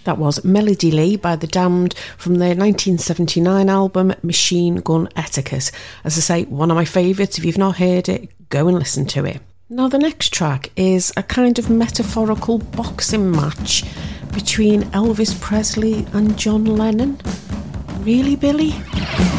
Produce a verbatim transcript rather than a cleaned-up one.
That was Melody Lee by The Damned from their nineteen seventy-nine album Machine Gun Etiquette. As I say, one of my favourites. If you've not heard it, go and listen to it. Now the next track is a kind of metaphorical boxing match between Elvis Presley and John Lennon. Really, Billy?